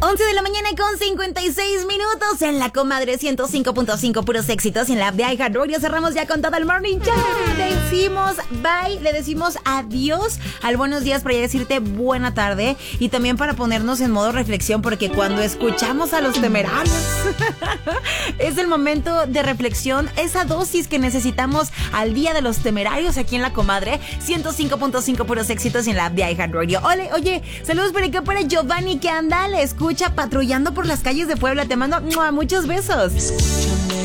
11 de la mañana con 56 minutos en la comadre 105.5 puros éxitos y en la app de iHeartRadio. Cerramos ya con todo el morning show. Decimos bye, le decimos adiós al buenos días para ya decirte buena tarde y también para ponernos en modo reflexión, porque cuando escuchamos a los Temerarios es el momento de reflexión, esa dosis que necesitamos al día de los Temerarios aquí en la comadre 105.5 puros éxitos y en la app de iHeartRadio. Oye, saludos por acá para Giovanni que anda, le escucha patrullando por las calles de Puebla. Te mando muchos besos.